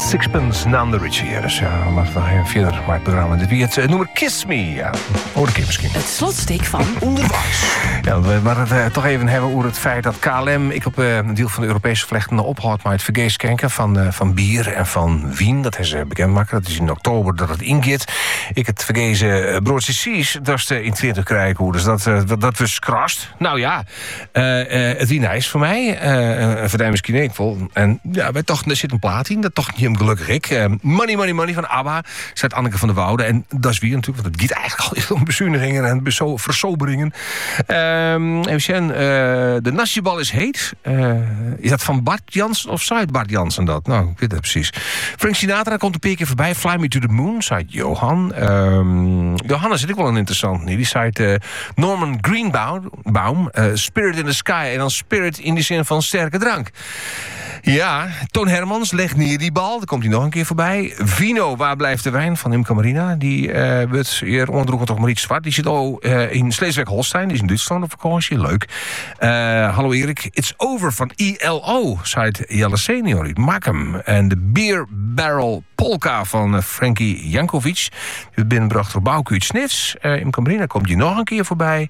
Sixpence None the Richer. Dus ja, laten we even verder met het programma. Dit weer het nummer Kiss Me. Ja, hoor ik misschien. Het slotstuk van Onderwijs. Ja, we het toch even hebben over het feit dat KLM... ik op een deel van de Europese vlechten ophoudt... maar het vergeeskenken van bier en van wien. Dat is bekendmaken. Dat is in oktober dat het ingeet. Ik het vergezen broodje Sies... dat is in 20 krijgen. Dus dat was krast. Nou ja, het wie nice voor mij. Voor mij misschien ook wel. En ja, wij dachten, er zit een plaat in. Dat toch niet hem gelukkig ik. Money, Money, Money van ABBA. Zet Anneke van der Woude. En dat is weer natuurlijk, want het gaat eigenlijk al om bezuinigingen en versoberingen. Even zien, de nasjebal is heet. Is dat van Bart Jansen of zei Bart Jansen dat? Nou, ik weet het precies. Frank Sinatra komt een paar keer voorbij. Fly Me to the Moon, zei Johan. Johannes zit ik wel een interessant. Die zei Norman Greenbaum, Spirit in the Sky. En dan Spirit in de zin van sterke drank. Ja, Toon Hermans legt neer die bal. Dan komt hij nog een keer voorbij. Vino, waar blijft de wijn van Imca Marina? Die wordt hier onderdroegen toch maar iets zwart. Die zit al in Schleswig-Holstein. Die is in Duitsland op vakantie. Leuk. Hallo Erik. It's over van ILO, zei Jelle Senior. Maak hem. En de Beer Barrel Polka van Frankie Jankovic. Die binnenbracht door Bouke Snits. Imca Marina komt hier nog een keer voorbij.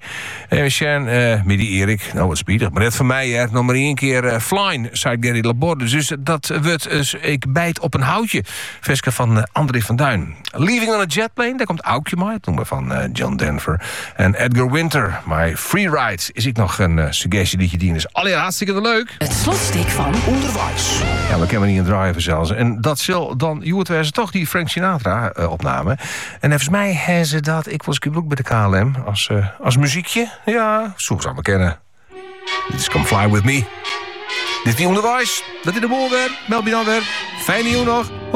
Middy Erik. Nou, wat spiedig. Maar net van mij, nog maar één keer Flying, zei Gary Laborde. Dus dat wordt ik bijt op een houtje. Veske van André van Duin. Leaving on a Jet Plane, daar komt Aukje maar. Het noemen van John Denver. En Edgar Winter, My Free Ride. Is ik nog een suggestie die je dient. Is allee, hartstikke leuk. Het slotstuk van Onderwijs. Ja, we kunnen niet aan draaien zelfs. En dat zal dan, ze toch die Frank Sinatra opname. En volgens mij hebben ze dat, ik was ook bij de KLM, als muziekje. Ja, zo zou ik kennen. Dit is Come Fly With Me. Dit is die Onderwijs. Dat in de boel weer. Meld me dan weer. Fijne nieuw nog.